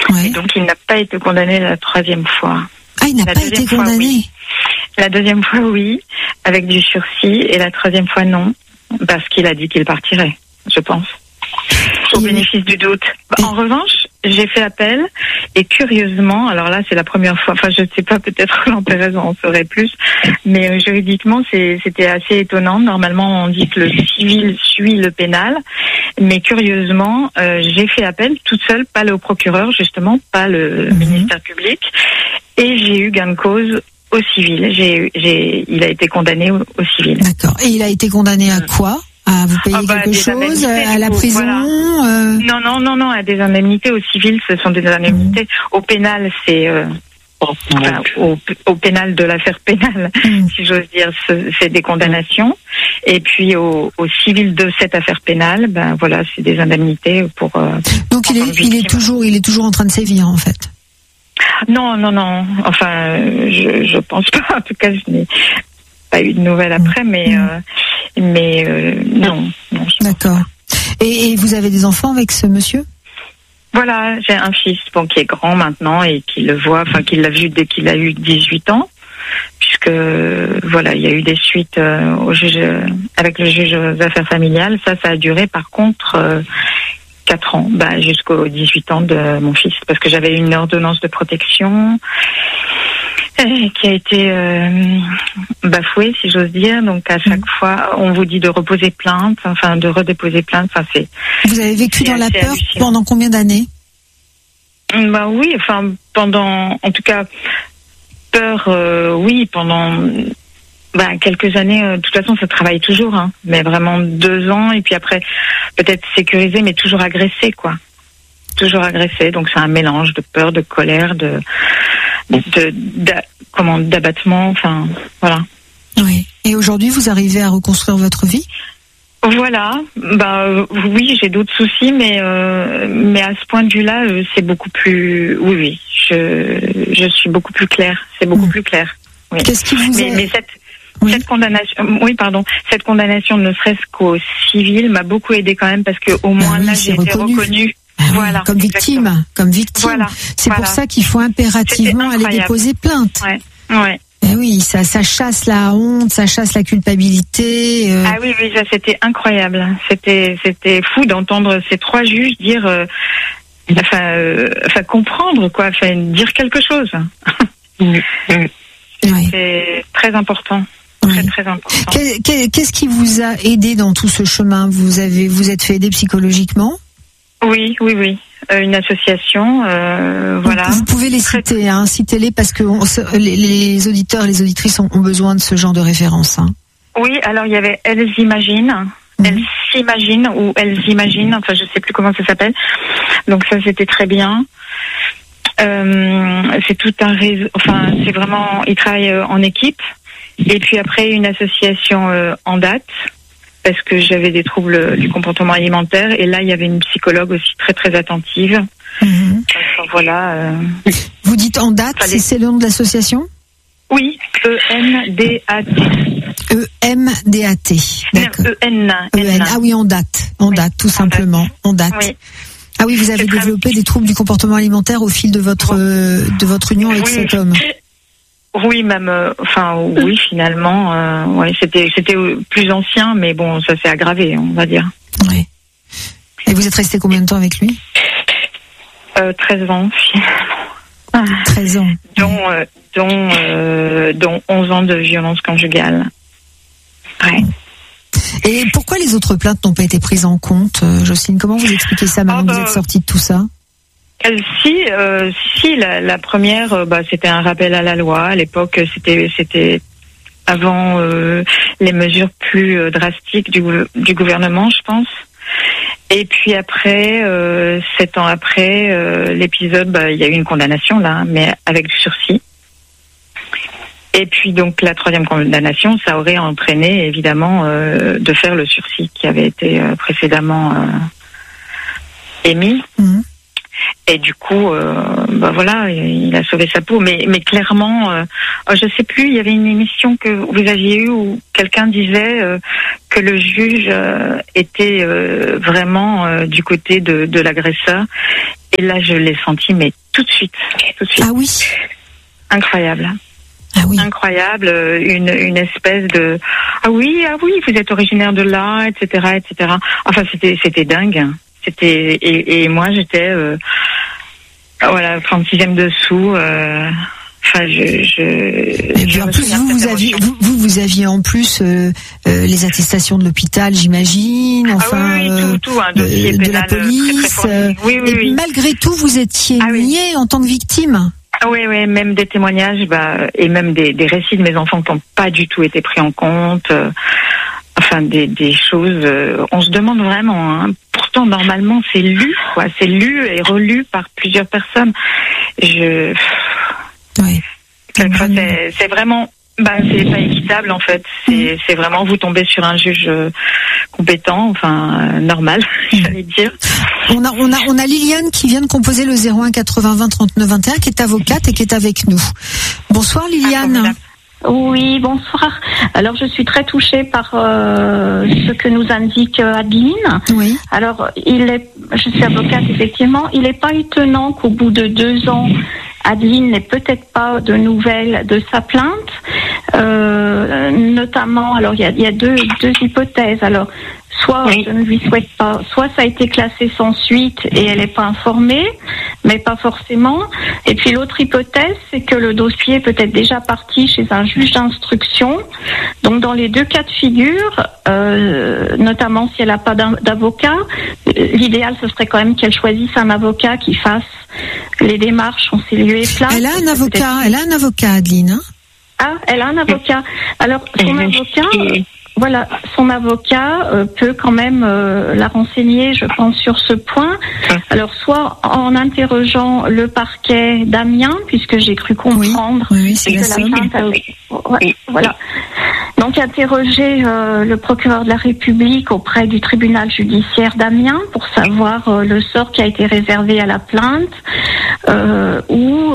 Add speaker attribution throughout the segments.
Speaker 1: Ouais.
Speaker 2: Et donc il n'a pas été condamné la 3e fois.
Speaker 1: Ah, il n'a pas été condamné.
Speaker 2: Oui. La 2e fois, oui, avec du sursis, et la 3e fois, non, parce qu'il a dit qu'il partirait, je pense. Au bénéfice du doute. En revanche, j'ai fait appel, et curieusement, alors là c'est la première fois, enfin je ne sais pas, peut-être l'Empérez en saurait plus, mais juridiquement c'était assez étonnant. Normalement on dit que le civil suit le pénal, mais curieusement j'ai fait appel toute seule, pas le procureur justement, pas le ministère public, et j'ai eu gain de cause au civil. Il a été condamné au civil.
Speaker 1: D'accord. Et il a été condamné à quoi ? À vous payer quelque chose, à la prison,
Speaker 2: voilà. Non, à des indemnités. Au civil, ce sont des indemnités. Au pénal, c'est au pénal de l'affaire pénale, si j'ose dire, c'est des condamnations. Et puis au civil de cette affaire pénale, ben voilà, c'est des indemnités pour.
Speaker 1: Donc il est toujours en train de sévir en fait.
Speaker 2: Non. Enfin, je pense pas. En tout cas, je n'ai pas eu de nouvelles après, mais non.
Speaker 1: D'accord. Et vous avez des enfants avec ce monsieur ?
Speaker 2: Voilà, j'ai un fils qui est grand maintenant et qui le voit, enfin qui l'a vu dès qu'il a eu 18 ans, puisque voilà, il y a eu des suites au juge, avec le juge aux affaires familiales. Ça a duré par contre 4 ans, jusqu'aux 18 ans de mon fils, parce que j'avais une ordonnance de protection qui a été bafouée, si j'ose dire. Donc à chaque fois, on vous dit de reposer plainte, enfin de redéposer plainte. Enfin,
Speaker 1: vous avez vécu dans la peur pendant combien d'années ?
Speaker 2: Oui, enfin pendant, en tout cas, peur, oui, pendant quelques années. De toute façon, ça travaille toujours, hein, mais vraiment 2 ans, et puis après, peut-être sécurisé, mais toujours agressé, quoi. Toujours agressé. Donc c'est un mélange de peur, de colère, d'abattement, enfin voilà.
Speaker 1: Oui. Et aujourd'hui, vous arrivez à reconstruire votre vie ?
Speaker 2: Voilà. Oui, j'ai d'autres soucis, mais à ce point de vue-là, c'est beaucoup plus. Oui. Je suis beaucoup plus claire. C'est beaucoup plus clair. Oui.
Speaker 1: Qu'est-ce qui vous
Speaker 2: mais cette condamnation, cette condamnation, ne serait-ce qu'au civil, m'a beaucoup aidée quand même, parce que au moins là, j'ai été reconnue. Voilà,
Speaker 1: comme victime. Voilà, c'est pour ça qu'il faut impérativement aller déposer plainte.
Speaker 2: Ouais.
Speaker 1: Et oui, ça chasse la honte, ça chasse la culpabilité.
Speaker 2: Ah oui, ça c'était incroyable. C'était fou d'entendre ces 3 juges dire, comprendre quoi, dire quelque chose. C'est très important. Très important.
Speaker 1: Qu'est-ce qui vous a aidé dans tout ce chemin ? Vous êtes fait aider psychologiquement ?
Speaker 2: Oui. Une association, voilà.
Speaker 1: Vous pouvez les citer, citez-les, parce que les auditeurs et les auditrices ont besoin de ce genre de référence. Hein.
Speaker 2: Oui, alors il y avait Elles Imaginent, Elles S'imaginent ou Elles Imaginent, enfin je sais plus comment ça s'appelle. Donc ça c'était très bien. C'est tout un réseau, enfin c'est vraiment, ils travaillent en équipe. Et puis après une association en date, parce que j'avais des troubles du comportement alimentaire, et là il y avait une psychologue aussi très très attentive. Voilà.
Speaker 1: Vous dites en date, c'est le nom de l'association ?
Speaker 2: Oui, EMDAT.
Speaker 1: EMDAT. D'accord.
Speaker 2: EN.
Speaker 1: Ah oui, en date, tout simplement, en date.
Speaker 2: Oui.
Speaker 1: Ah oui, vous avez développé des troubles du comportement alimentaire au fil de votre union avec cet homme.
Speaker 2: Oui, même, oui, finalement, c'était plus ancien, mais bon, ça s'est aggravé, on va dire.
Speaker 1: Oui. Et vous êtes resté combien de temps avec lui ?
Speaker 2: 13 ans, finalement.
Speaker 1: 13 ans.
Speaker 2: Dont 11 ans de violence conjugale. Ouais.
Speaker 1: Et pourquoi les autres plaintes n'ont pas été prises en compte, Jocelyne ? Comment vous expliquez ça maintenant que vous êtes sortie de tout ça ?
Speaker 2: Si, la première, c'était un rappel à la loi. À l'époque, c'était avant les mesures plus drastiques du gouvernement, je pense. Et puis après, 7 ans après l'épisode, il y a eu une condamnation là, mais avec du sursis. Et puis donc la 3e condamnation, ça aurait entraîné évidemment de faire le sursis qui avait été précédemment émis. Et du coup, voilà, il a sauvé sa peau. Mais clairement, je sais plus, il y avait une émission que vous aviez eue où quelqu'un disait que le juge était vraiment du côté de l'agresseur. Et là, je l'ai senti, mais tout de suite.
Speaker 1: Ah oui.
Speaker 2: Incroyable.
Speaker 1: Ah oui.
Speaker 2: Incroyable, une espèce de ah oui, vous êtes originaire de là, etc. Enfin, c'était dingue. C'était et moi j'étais voilà 36e dessous. Enfin,
Speaker 1: en plus, vous aviez en plus les attestations de l'hôpital, j'imagine. Enfin,
Speaker 2: tout, un dossier pénal
Speaker 1: de la police.
Speaker 2: Très oui.
Speaker 1: Malgré tout, vous étiez nié en tant que victime.
Speaker 2: Oui, même des témoignages, et même des récits de mes enfants qui n'ont pas du tout été pris en compte. Enfin, des choses. On se demande vraiment. Hein. Pourtant, normalement, c'est lu, quoi. C'est lu et relu par plusieurs personnes.
Speaker 1: Oui.
Speaker 2: C'est vraiment. C'est pas équitable en fait. C'est vraiment vous tombez sur un juge compétent, enfin normal, j'allais dire.
Speaker 1: On a Liliane qui vient de composer le 01 80 20 39 21, qui est avocate et qui est avec nous. Bonsoir Liliane.
Speaker 3: Oui, bonsoir. Alors je suis très touchée par ce que nous indique Adeline.
Speaker 1: Oui.
Speaker 3: Alors je suis avocate effectivement. Il n'est pas étonnant qu'au bout de 2 ans, Adeline n'ait peut-être pas de nouvelles de sa plainte. Notamment, alors il y a deux hypothèses. Alors soit je ne lui souhaite pas, soit ça a été classé sans suite et elle n'est pas informée, mais pas forcément. Et puis l'autre hypothèse, c'est que le dossier est peut-être déjà parti chez un juge d'instruction. Donc dans les 2 cas de figure, notamment si elle n'a pas d'avocat, l'idéal ce serait quand même qu'elle choisisse un avocat qui fasse les démarches en ses lieux et places.
Speaker 1: Elle a un avocat, Adeline. Hein?
Speaker 3: Ah, elle a un avocat. Alors son avocat peut quand même la renseigner, je pense, sur ce point. Alors, soit en interrogeant le parquet d'Amiens, puisque j'ai cru comprendre
Speaker 1: c'est
Speaker 3: que la plainte voilà. Donc, interroger le procureur de la République auprès du tribunal judiciaire d'Amiens pour savoir le sort qui a été réservé à la plainte, ou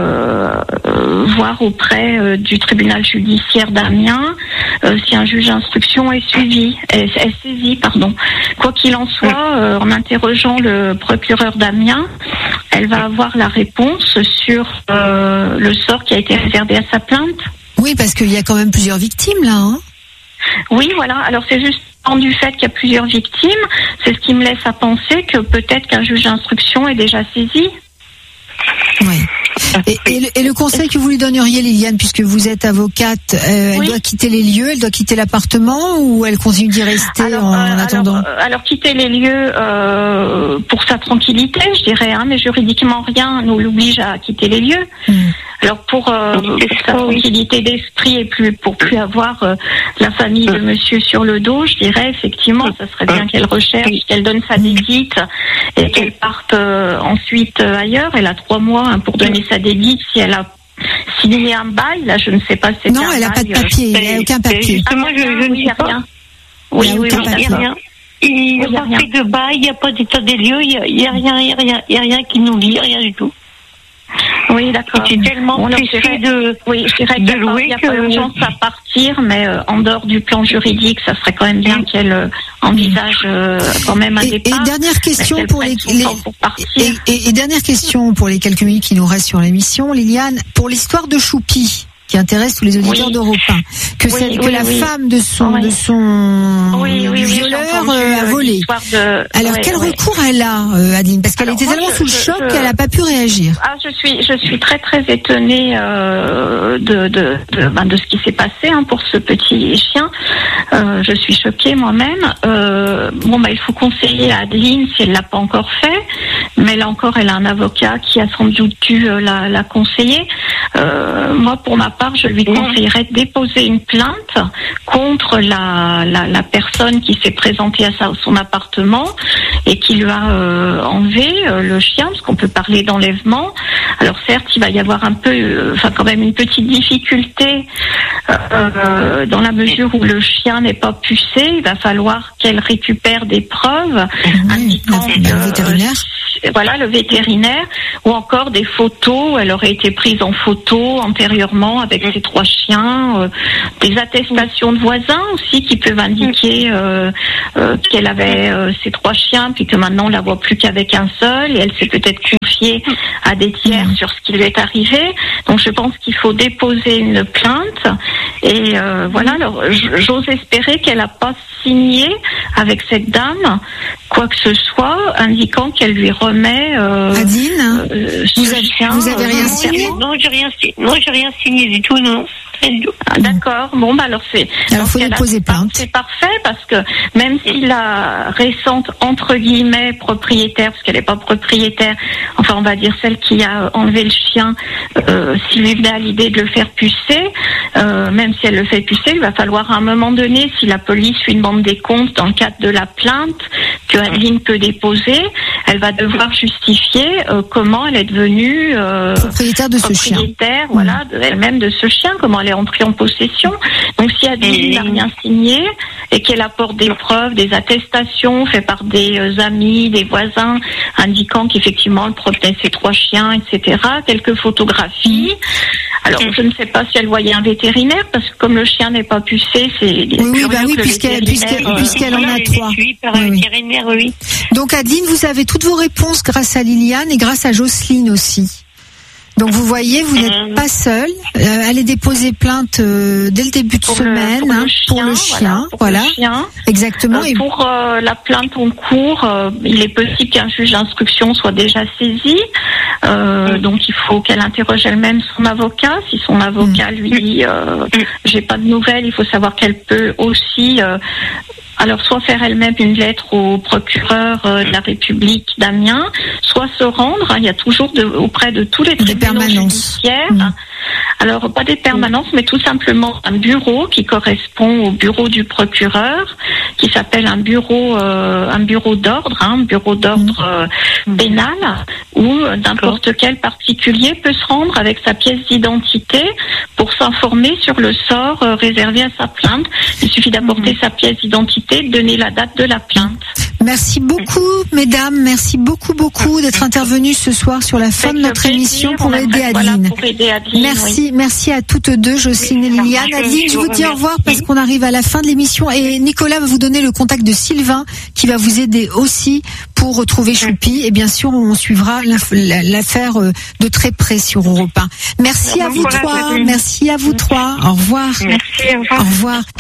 Speaker 3: voir auprès du tribunal judiciaire d'Amiens si un juge d'instruction est saisi. Quoi qu'il en soit, en interrogeant le procureur d'Amiens, elle va avoir la réponse sur le sort qui a été réservé à sa plainte.
Speaker 1: Oui, parce qu'il y a quand même plusieurs victimes là. Hein.
Speaker 3: Oui, voilà. Alors c'est juste du fait qu'il y a plusieurs victimes, c'est ce qui me laisse à penser que peut-être qu'un juge d'instruction est déjà saisi.
Speaker 1: Oui. Et le conseil que vous lui donneriez, Liliane, puisque vous êtes avocate, elle doit quitter les lieux, elle doit quitter l'appartement, ou elle continue d'y rester en attendant?
Speaker 3: Alors quitter les lieux pour sa tranquillité, je dirais, mais juridiquement rien ne l'oblige à quitter les lieux. Alors pour sa tranquillité d'esprit et pour plus avoir la famille de monsieur sur le dos, je dirais effectivement, ça serait bien qu'elle recherche, qu'elle donne sa dédite et qu'elle parte ensuite ailleurs. Elle a 3 mois pour donner sa dédite. Si elle a signé un bail, là je ne sais pas si c'est
Speaker 1: non, elle n'a pas de papier, elle n'a aucun papier.
Speaker 2: Justement, je ne sais pas.
Speaker 3: Rien. Oui,
Speaker 2: il n'y a rien. Il n'y a pas fait de bail, il n'y a pas d'état des lieux, il n'y a rien qui nous lie, rien du tout.
Speaker 3: Oui, d'accord.
Speaker 2: C'est tellement pressé
Speaker 3: de louer qu'il n'y a pas urgence à partir, mais en dehors du plan juridique, ça serait quand même bien qu'elle envisage quand même un départ.
Speaker 1: Et dernière question dernière question pour les quelques minutes qui nous restent sur l'émission, Liliane, pour l'histoire de Choupi, qui intéresse tous les auditeurs d'Europe 1, que la femme de son violeur a volé. Alors quel recours elle a, Adeline, parce qu'elle était tellement sous le choc qu'elle n'a pas pu réagir.
Speaker 3: Ah, je suis très très étonnée de ce qui s'est passé pour ce petit chien. Je suis choquée moi-même. Il faut conseiller à Adeline si elle l'a pas encore fait, mais là encore elle a un avocat qui a sans doute dû la conseiller. Moi, pour ma part, part, je lui conseillerais de déposer une plainte contre la personne qui s'est présentée à son appartement et qui lui a enlevé le chien, parce qu'on peut parler d'enlèvement. Alors certes, il va y avoir un peu, quand même une petite difficulté dans la mesure où le chien n'est pas pucé. Il va falloir qu'elle récupère des preuves indiquant
Speaker 1: le vétérinaire.
Speaker 3: Voilà, le vétérinaire, ou encore des photos. Elle aurait été prise en photo antérieurement avec ses 3 chiens, des attestations de voisins aussi qui peuvent indiquer qu'elle avait ces 3 chiens, puis que maintenant on la voit plus qu'avec un seul, et elle s'est peut-être confiée à des tiers sur ce qui lui est arrivé. Donc je pense qu'il faut déposer une plainte, et voilà. Alors j'ose espérer qu'elle n'a pas signé avec cette dame quoi que ce soit indiquant qu'elle lui remet
Speaker 1: Adine, vous avez rien signé?
Speaker 4: Non, j'ai rien signé du tout, non.
Speaker 3: Ah, d'accord. Bon, bah alors
Speaker 1: faut déposer plainte.
Speaker 3: C'est parfait, parce que même si la récente entre guillemets propriétaire, parce qu'elle n'est pas propriétaire, enfin on va dire celle qui a enlevé le chien, s'il lui venait à l'idée de le faire pucer, même si elle le fait pucer, il va falloir à un moment donné, si la police lui demande des comptes dans le cadre de la plainte que Adeline peut déposer, elle va devoir justifier comment elle est devenue
Speaker 1: propriétaire de ce chien.
Speaker 3: Voilà, elle-même de ce chien, comment elle est entrée en possession. Donc si Adeline n'a rien signé et qu'elle apporte des preuves, des attestations faites par des amis, des voisins, indiquant qu'effectivement elle promenait ses 3 chiens, etc., quelques photographies. Alors, je ne sais pas si elle voyait un vétérinaire, parce que comme le chien n'est pas pucé, c'est...
Speaker 1: Oui, puisqu'elle en a 3.
Speaker 4: Oui.
Speaker 1: Donc, Adeline, vous avez toutes vos réponses grâce à Liliane et grâce à Jocelyne aussi. Donc vous voyez, vous n'êtes pas seule. Allez déposer plainte dès le début de semaine pour le chien. Voilà. Exactement.
Speaker 3: Et pour la plainte en cours, il est possible qu'un juge d'instruction soit déjà saisi. Donc il faut qu'elle interroge elle-même son avocat. Si son avocat lui dit j'ai pas de nouvelles, il faut savoir qu'elle peut aussi alors soit faire elle-même une lettre au procureur de la République d'Amiens, soit se rendre, il y a toujours auprès de tous les tribunaux judiciaires. Alors, pas des permanences, mais tout simplement un bureau qui correspond au bureau du procureur, qui s'appelle un bureau d'ordre, un bureau d'ordre pénal, où n'importe quel particulier peut se rendre avec sa pièce d'identité pour s'informer sur le sort réservé à sa plainte. Il suffit d'apporter sa pièce d'identité, de donner la date de la plainte.
Speaker 1: Merci beaucoup, mesdames. Merci beaucoup d'être intervenues ce soir sur la fin de notre émission pour aider Adeline. Merci à toutes deux, Jocelyne et Liliane. Adeline, je vous dis au revoir parce qu'on arrive à la fin de l'émission et Nicolas va vous donner le contact de Sylvain qui va vous aider aussi pour retrouver Choupi. Et bien sûr, on suivra l'affaire de très près sur Europe 1. Merci à vous trois. Merci à vous trois. Au revoir.
Speaker 4: Merci, au revoir.
Speaker 1: Au revoir.